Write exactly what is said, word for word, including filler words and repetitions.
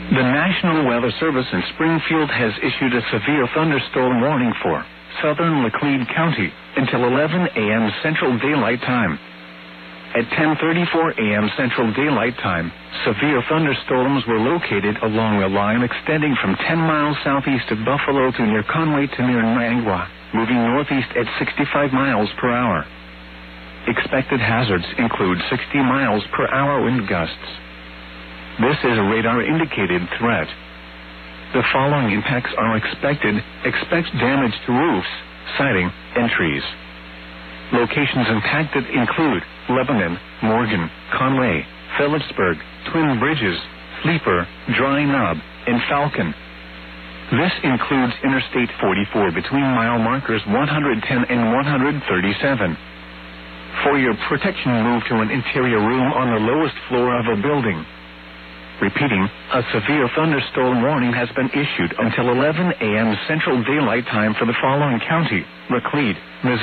The National Weather Service in Springfield has issued a severe thunderstorm warning for southern Laclede County until eleven a.m. Central Daylight Time. At ten thirty-four a.m. Central Daylight Time, severe thunderstorms were located along a line extending from ten miles southeast of Buffalo to near Conway to near Niagara, moving northeast at sixty-five miles per hour. Expected hazards include sixty miles per hour wind gusts. This is a radar-indicated threat. The following impacts are expected. Expect damage to roofs, siding, and trees. Locations impacted include Lebanon, Morgan, Conway, Phillipsburg, Twin Bridges, Sleeper, Dry Knob, and Falcon. This includes Interstate forty-four between mile markers one hundred ten and one hundred thirty-seven. For your protection, move to an interior room on the lowest floor of a building. Repeating, a severe thunderstorm warning has been issued until eleven a.m. Central Daylight Time for the following county: Laclede, Missouri.